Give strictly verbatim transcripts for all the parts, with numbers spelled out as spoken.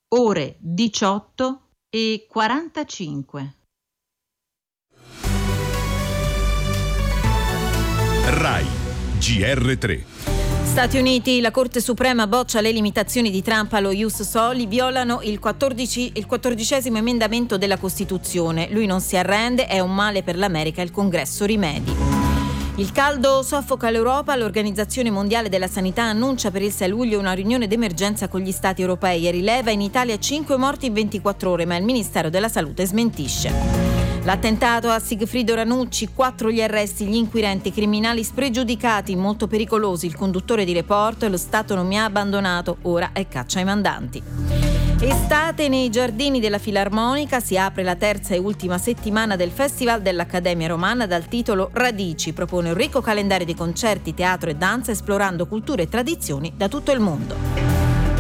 ore diciotto e quarantacinque. Rai G R tre. Stati Uniti, la Corte Suprema boccia le limitazioni di Trump allo Ius Soli, violano il, quattordici, il quattordicesimo emendamento della Costituzione. Lui non si arrende, è un male per l'America, il Congresso rimedi. Il caldo soffoca l'Europa, l'Organizzazione Mondiale della Sanità annuncia per il sei luglio una riunione d'emergenza con gli Stati europei e rileva in Italia cinque morti in ventiquattro ore, ma il Ministero della Salute smentisce. L'attentato a Sigfrido Ranucci, quattro gli arresti, gli inquirenti, criminali spregiudicati, molto pericolosi, il conduttore di Report, lo Stato non mi ha abbandonato, ora è caccia ai mandanti. Estate nei giardini della Filarmonica, si apre la terza e ultima settimana del Festival dell'Accademia Romana dal titolo Radici, propone un ricco calendario di concerti, teatro e danza esplorando culture e tradizioni da tutto il mondo.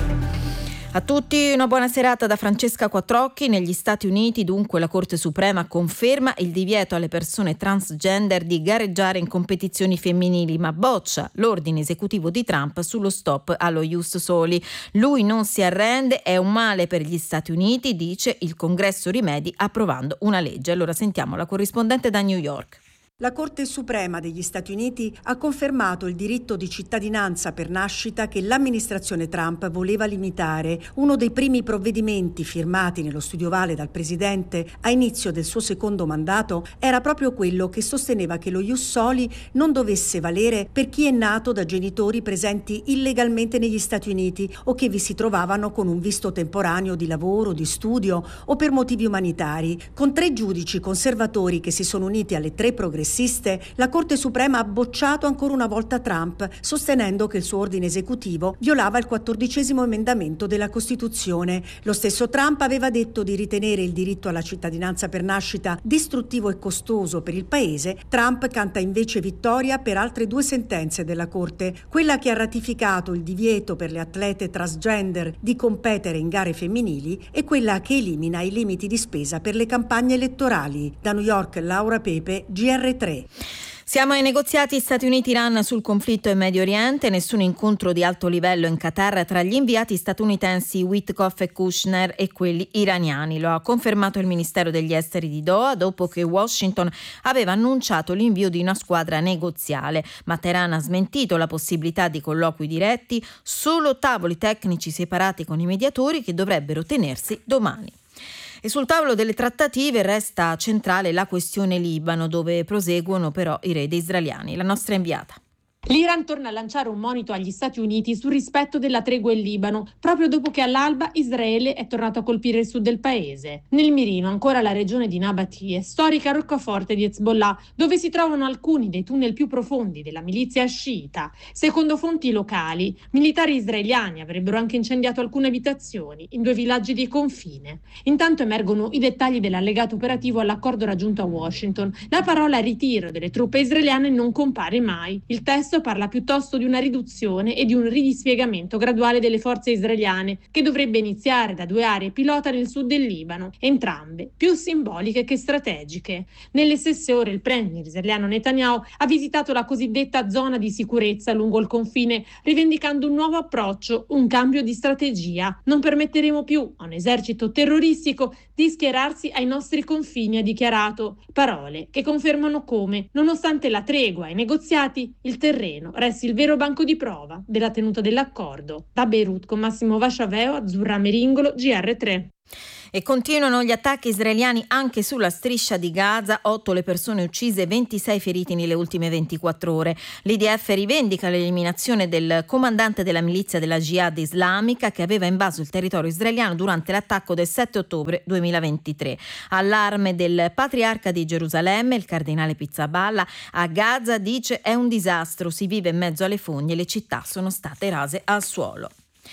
A tutti una buona serata da Francesca Quattrocchi. Negli Stati Uniti dunque la Corte Suprema conferma il divieto alle persone transgender di gareggiare in competizioni femminili, ma boccia l'ordine esecutivo di Trump sullo stop allo Ius Soli. Lui non si arrende, è un male per gli Stati Uniti, dice il Congresso rimedi approvando una legge. Allora sentiamo la corrispondente da New York. La Corte Suprema degli Stati Uniti ha confermato il diritto di cittadinanza per nascita che l'amministrazione Trump voleva limitare. Uno dei primi provvedimenti firmati nello studio ovale dal presidente a inizio del suo secondo mandato era proprio quello che sosteneva che lo Ius Soli non dovesse valere per chi è nato da genitori presenti illegalmente negli Stati Uniti o che vi si trovavano con un visto temporaneo di lavoro, di studio o per motivi umanitari. Con tre giudici conservatori che si sono uniti alle tre progressiste, la Corte Suprema ha bocciato ancora una volta Trump, sostenendo che il suo ordine esecutivo violava il quattordicesimo emendamento della Costituzione. Lo stesso Trump aveva detto di ritenere il diritto alla cittadinanza per nascita distruttivo e costoso per il paese. Trump canta invece vittoria per altre due sentenze della Corte, quella che ha ratificato il divieto per le atlete transgender di competere in gare femminili e quella che elimina i limiti di spesa per le campagne elettorali. Da New York, Laura Pepe, G R tre. Siamo ai negoziati Stati Uniti-Iran sul conflitto in Medio Oriente, nessun incontro di alto livello in Qatar tra gli inviati statunitensi Witkoff e Kushner e quelli iraniani. Lo ha confermato il Ministero degli Esteri di Doha dopo che Washington aveva annunciato l'invio di una squadra negoziale, ma Teheran ha smentito la possibilità di colloqui diretti, solo tavoli tecnici separati con i mediatori che dovrebbero tenersi domani. E sul tavolo delle trattative resta centrale la questione Libano, dove proseguono però i raid israeliani. La nostra inviata. L'Iran torna a lanciare un monito agli Stati Uniti sul rispetto della tregua in Libano, proprio dopo che all'alba Israele è tornato a colpire il sud del paese. Nel mirino ancora la regione di Nabatie, storica roccaforte di Hezbollah, dove si trovano alcuni dei tunnel più profondi della milizia sciita. Secondo fonti locali, militari israeliani avrebbero anche incendiato alcune abitazioni in due villaggi di confine. Intanto emergono i dettagli dell'allegato operativo all'accordo raggiunto a Washington. La parola ritiro delle truppe israeliane non compare mai. Il testo parla piuttosto di una riduzione e di un ridispiegamento graduale delle forze israeliane che dovrebbe iniziare da due aree pilota nel sud del Libano, entrambe più simboliche che strategiche. Nelle stesse ore il premier israeliano Netanyahu ha visitato la cosiddetta zona di sicurezza lungo il confine, rivendicando un nuovo approccio, un cambio di strategia. Non permetteremo più a un esercito terroristico di schierarsi ai nostri confini, ha dichiarato. Parole che confermano come, nonostante la tregua e i negoziati, il terreno resti il vero banco di prova della tenuta dell'accordo. Da Beirut con Massimo Vasciaveo, Azzurra Meringolo, G R tre. E continuano gli attacchi israeliani anche sulla striscia di Gaza, otto le persone uccise, ventisei feriti nelle ultime ventiquattro ore. L'I D F rivendica l'eliminazione del comandante della milizia della Jihad islamica che aveva invaso il territorio israeliano durante l'attacco del sette ottobre duemilaventitré. Allarme del patriarca di Gerusalemme, il cardinale Pizzaballa, a Gaza dice è un disastro, si vive in mezzo alle fogne, le città sono state rase al suolo.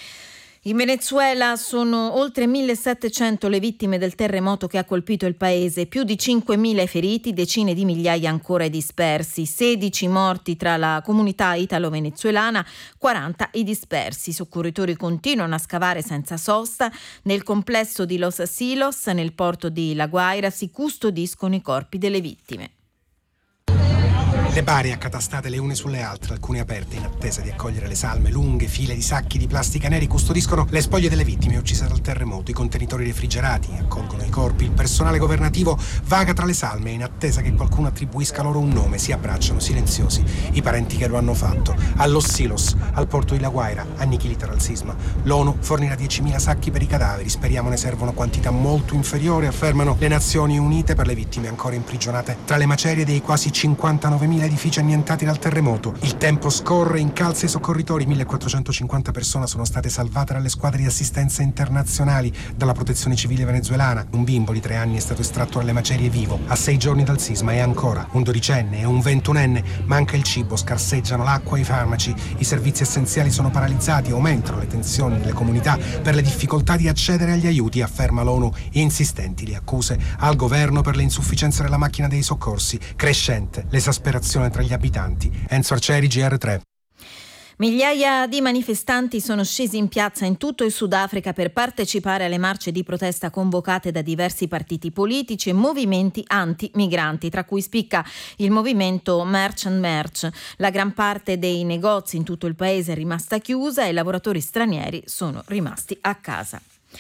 In Venezuela sono oltre millesettecento le vittime del terremoto che ha colpito il paese, più di cinquemila i feriti, decine di migliaia ancora i dispersi, sedici morti tra la comunità italo-venezuelana, quaranta i dispersi. I soccorritori continuano a scavare senza sosta. Nel complesso di Los Silos, nel porto di La Guaira, si custodiscono i corpi delle vittime. Le bare accatastate le une sulle altre, alcune aperte in attesa di accogliere le salme. Lunghe file di sacchi di plastica neri custodiscono le spoglie delle vittime uccise dal terremoto. I contenitori refrigerati accolgono i corpi. Il personale governativo vaga tra le salme in attesa che qualcuno attribuisca loro un nome. Si abbracciano silenziosi i parenti che lo hanno fatto. A Los Silos, al porto di La Guaira, annichilita dal sisma. L'ONU fornirà diecimila sacchi per i cadaveri. Speriamo ne servono quantità molto inferiori, affermano le Nazioni Unite, per le vittime ancora imprigionate tra le macerie dei quasi cinquantanovemila edifici annientati dal terremoto. Il tempo scorre, incalza i soccorritori. millequattrocentocinquanta persone sono state salvate dalle squadre di assistenza internazionali, dalla protezione civile venezuelana. Un bimbo di tre anni è stato estratto dalle macerie vivo a sei giorni dal sisma, e ancora un dodicenne e un ventunenne. Manca il cibo, scarseggiano l'acqua e i farmaci. I servizi essenziali sono paralizzati, aumentano le tensioni nelle comunità per le difficoltà di accedere agli aiuti, afferma l'ONU. Insistenti le accuse al governo per le insufficienze della macchina dei soccorsi. Crescente l'esasperazione tra gli abitanti. Enzo Arcieri, G R tre. Migliaia di manifestanti sono scesi in piazza in tutto il Sudafrica per partecipare alle marce di protesta convocate da diversi partiti politici e movimenti anti-migranti, tra cui spicca il movimento March and March. La gran parte dei negozi in tutto il paese è rimasta chiusa e i lavoratori stranieri sono rimasti a casa.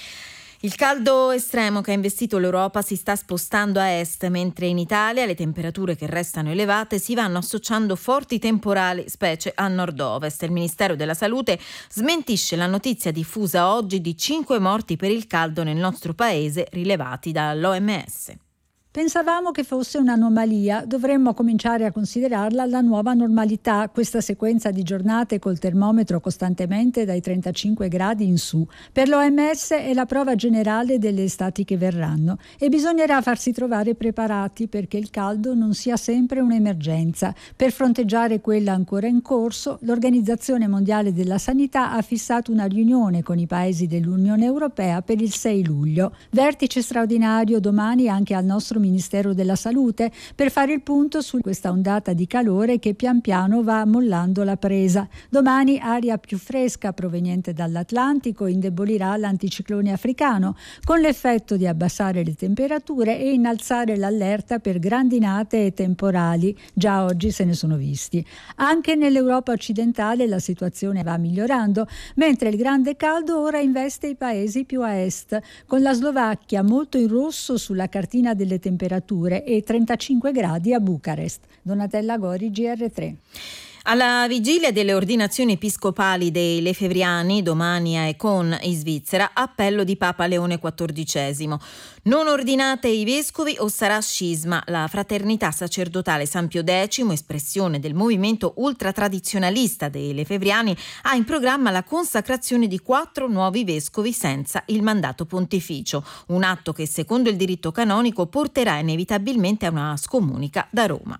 Il caldo estremo che ha investito l'Europa si sta spostando a est, mentre in Italia le temperature che restano elevate si vanno associando forti temporali, specie a nord-ovest. Il Ministero della Salute smentisce la notizia diffusa oggi di cinque morti per il caldo nel nostro paese rilevati dall'O M S. Pensavamo che fosse un'anomalia, dovremmo cominciare a considerarla la nuova normalità, questa sequenza di giornate col termometro costantemente dai trentacinque gradi in su. Per l'O M S è la prova generale delle estati che verranno e bisognerà farsi trovare preparati perché il caldo non sia sempre un'emergenza. Per fronteggiare quella ancora in corso, l'Organizzazione Mondiale della Sanità ha fissato una riunione con i paesi dell'Unione Europea per il sei luglio. Vertice straordinario domani anche al nostro Ministero della Salute per fare il punto su questa ondata di calore che pian piano va mollando la presa. Domani aria più fresca proveniente dall'Atlantico indebolirà l'anticiclone africano con l'effetto di abbassare le temperature e innalzare l'allerta per grandinate e temporali. Già oggi se ne sono visti. Anche nell'Europa occidentale la situazione va migliorando, mentre il grande caldo ora investe i paesi più a est, con la Slovacchia molto in rosso sulla cartina delle temperature e trentacinque gradi a Bucarest. Donatella Gori, G R tre. Alla vigilia delle ordinazioni episcopali dei Lefebvriani, domani a Econ in Svizzera, appello di Papa Leone quattordicesimo. Non ordinate i vescovi o sarà scisma. La fraternità sacerdotale San Pio X, espressione del movimento ultratradizionalista dei Lefebvriani, ha in programma la consacrazione di quattro nuovi vescovi senza il mandato pontificio, un atto che secondo il diritto canonico porterà inevitabilmente a una scomunica da Roma.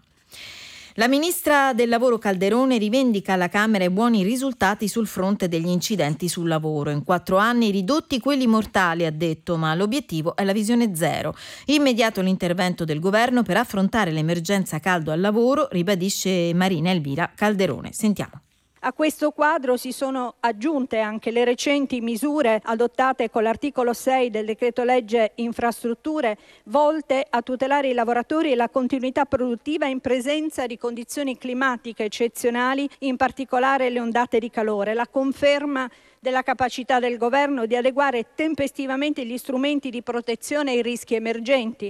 La ministra del Lavoro Calderone rivendica alla Camera i buoni risultati sul fronte degli incidenti sul lavoro. In quattro anni ridotti quelli mortali, ha detto, ma l'obiettivo è la visione zero. Immediato l'intervento del governo per affrontare l'emergenza caldo al lavoro, ribadisce Marina Elvira Calderone. Sentiamo. A questo quadro si sono aggiunte anche le recenti misure adottate con l'articolo sei del decreto legge infrastrutture volte a tutelare i lavoratori e la continuità produttiva in presenza di condizioni climatiche eccezionali, in particolare le ondate di calore. La conferma della capacità del governo di adeguare tempestivamente gli strumenti di protezione ai rischi emergenti.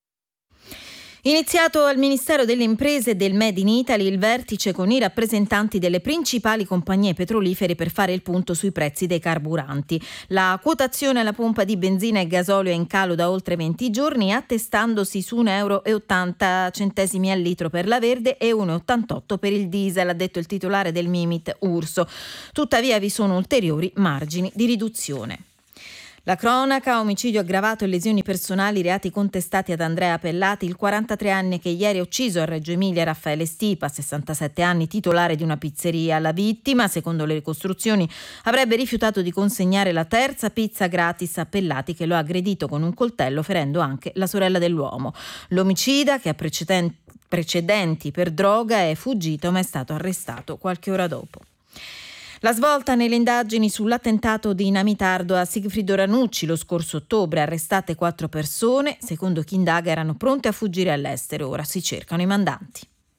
Iniziato al Ministero delle Imprese e del Made in Italy il vertice con i rappresentanti delle principali compagnie petrolifere per fare il punto sui prezzi dei carburanti. La quotazione alla pompa di benzina e gasolio è in calo da oltre venti giorni, attestandosi su un euro e ottanta centesimi al litro per la verde e uno e ottantotto per il diesel, ha detto il titolare del Mimit Urso. Tuttavia vi sono ulteriori margini di riduzione. La cronaca, omicidio aggravato e lesioni personali, reati contestati ad Andrea Pellati, il quarantatré anni che ieri ha ucciso a Reggio Emilia Raffaele Stipa, sessantasette anni, titolare di una pizzeria. La vittima, secondo le ricostruzioni, avrebbe rifiutato di consegnare la terza pizza gratis a Pellati, che lo ha aggredito con un coltello, ferendo anche la sorella dell'uomo. L'omicida, che ha precedenti, precedenti per droga, è fuggito ma è stato arrestato qualche ora dopo. La svolta nelle indagini sull'attentato di Namitardo a Sigfrido Ranucci lo scorso ottobre, arrestate quattro persone, secondo chi indaga erano pronte a fuggire all'estero, ora si cercano i mandanti.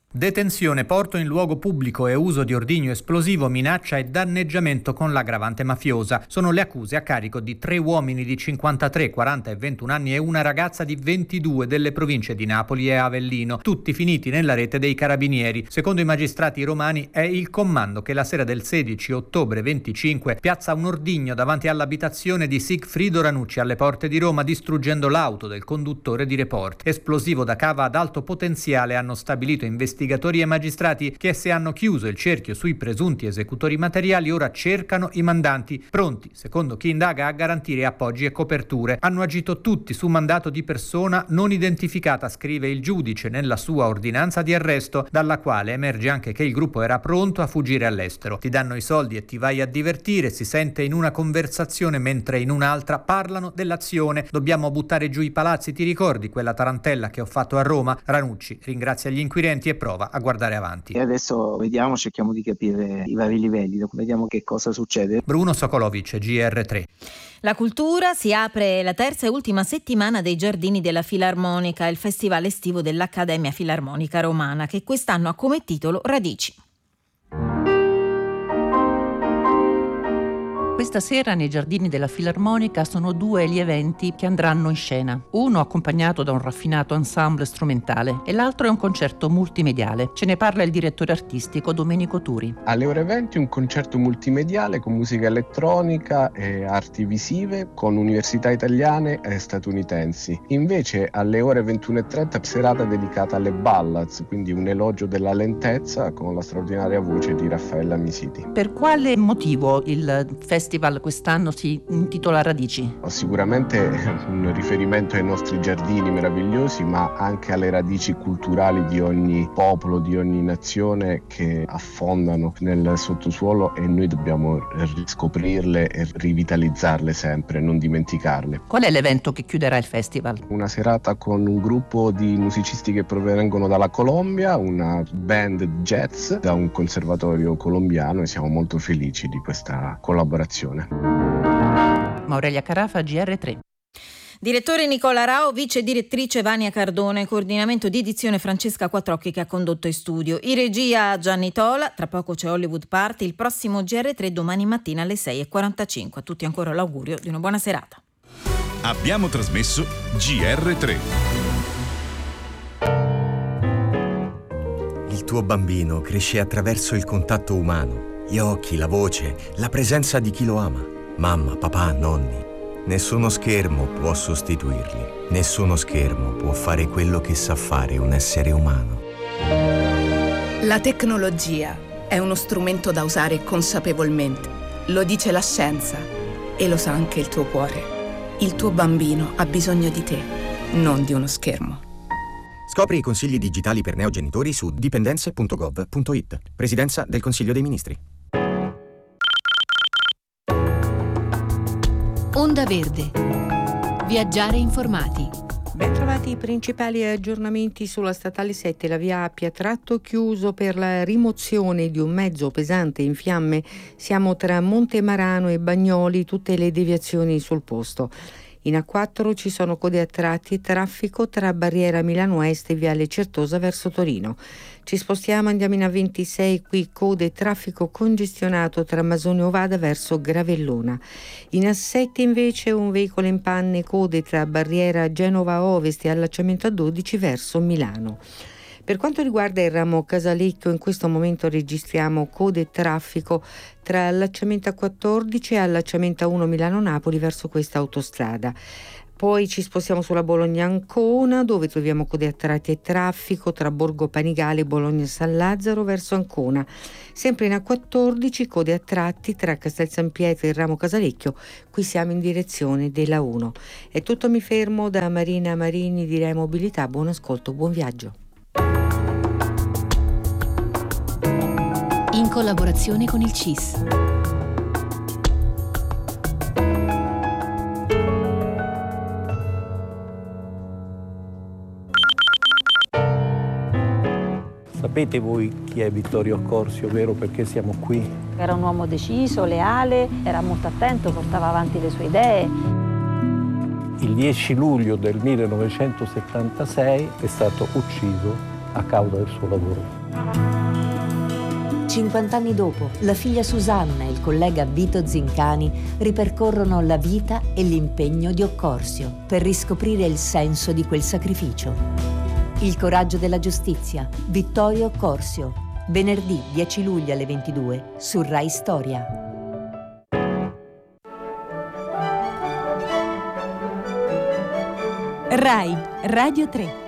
Detenzione, porto in luogo pubblico e uso di ordigno esplosivo, minaccia e danneggiamento con l'aggravante mafiosa. Sono le accuse a carico di tre uomini di cinquantatré, quaranta e ventuno anni e una ragazza di ventidue delle province di Napoli e Avellino, tutti finiti nella rete dei carabinieri. Secondo i magistrati romani è il comando che la sera del sedici ottobre venticinque piazza un ordigno davanti all'abitazione di Sigfrido Ranucci alle porte di Roma, distruggendo l'auto del conduttore di Report. Esplosivo da cava ad alto potenziale, hanno stabilito investigatori e magistrati che, se hanno chiuso il cerchio sui presunti esecutori materiali, ora cercano i mandanti, pronti, secondo chi indaga, a garantire appoggi e coperture. Hanno agito tutti su mandato di persona non identificata, scrive il giudice nella sua ordinanza di arresto, dalla quale emerge anche che il gruppo era pronto a fuggire all'estero. Ti danno i soldi e ti vai a divertire, si sente in una conversazione, mentre in un'altra parlano dell'azione. Dobbiamo buttare giù i palazzi, ti ricordi quella tarantella che ho fatto a Roma? Ranucci ringrazia gli inquirenti e prova a guardare avanti. E adesso vediamo, cerchiamo di capire i vari livelli, vediamo che cosa succede. Bruno Sokolovic, G R tre. La cultura, si apre la terza e ultima settimana dei Giardini della Filarmonica, il festival estivo dell'Accademia Filarmonica Romana, che quest'anno ha come titolo Radici. Questa sera nei Giardini della Filarmonica sono due gli eventi che andranno in scena. Uno accompagnato da un raffinato ensemble strumentale e l'altro è un concerto multimediale. Ce ne parla il direttore artistico Domenico Turi. Alle ore venti un concerto multimediale con musica elettronica e arti visive con università italiane e statunitensi. Invece alle ore ventuno e trenta serata dedicata alle ballads, quindi un elogio della lentezza con la straordinaria voce di Raffaella Misiti. Per quale motivo il festival Festival quest'anno si intitola Radici? Sicuramente un riferimento ai nostri giardini meravigliosi, ma anche alle radici culturali di ogni popolo, di ogni nazione che affondano nel sottosuolo, e noi dobbiamo riscoprirle e rivitalizzarle sempre, non dimenticarle. Qual è l'evento che chiuderà il festival? Una serata con un gruppo di musicisti che provengono dalla Colombia, una band jazz da un conservatorio colombiano, e siamo molto felici di questa collaborazione. Aurelia Carafa, G R tre. Direttore Nicola Rao, vice direttrice Vania Cardone, coordinamento di edizione Francesca Quattrocchi che ha condotto in studio. In regia Gianni Tola, tra poco c'è Hollywood Party, il prossimo G R tre domani mattina alle sei e quarantacinque. A tutti ancora l'augurio di una buona serata. Abbiamo trasmesso G R tre. Il tuo bambino cresce attraverso il contatto umano. Gli occhi, la voce, la presenza di chi lo ama. Mamma, papà, nonni. Nessuno schermo può sostituirli. Nessuno schermo può fare quello che sa fare un essere umano. La tecnologia è uno strumento da usare consapevolmente. Lo dice la scienza e lo sa anche il tuo cuore. Il tuo bambino ha bisogno di te, non di uno schermo. Scopri i consigli digitali per neogenitori su dipendenze punto gov punto it. Presidenza del Consiglio dei Ministri. Onda Verde. Viaggiare informati. Ben trovati i principali aggiornamenti sulla statale sette, la via Appia, tratto chiuso per la rimozione di un mezzo pesante in fiamme. Siamo tra Montemarano e Bagnoli, tutte le deviazioni sul posto. In A quattro ci sono code a tratti e traffico tra Barriera Milano Est e Viale Certosa verso Torino. Ci spostiamo, andiamo in A ventisei, qui code e traffico congestionato tra Masone Ovada verso Gravellona. In A sette invece un veicolo in panne, code tra Barriera Genova Ovest e allacciamento A dodici verso Milano. Per quanto riguarda il ramo Casalecchio, in questo momento registriamo code e traffico tra allacciamento A quattordici e allacciamento A uno Milano-Napoli verso questa autostrada. Poi ci spostiamo sulla Bologna-Ancona, dove troviamo code a tratti e traffico tra Borgo Panigale e Bologna-San Lazzaro verso Ancona. Sempre in A quattordici, code a tratti tra Castel San Pietro e il ramo Casalecchio. Qui siamo in direzione della uno. È tutto, mi fermo. Da Marina Marini di Rai Mobilità. Buon ascolto, buon viaggio. In collaborazione con il C I S. Sapete voi chi è Vittorio Accorsi, ovvero perché siamo qui? Era un uomo deciso, leale, era molto attento, portava avanti le sue idee. Il dieci luglio del millenovecentosettantasei è stato ucciso a causa del suo lavoro. cinquant'anni dopo, la figlia Susanna e il collega Vito Zincani ripercorrono la vita e l'impegno di Occorsio per riscoprire il senso di quel sacrificio. Il coraggio della giustizia, Vittorio Occorsio, venerdì dieci luglio alle ventidue su Rai Storia. Rai Radio tre.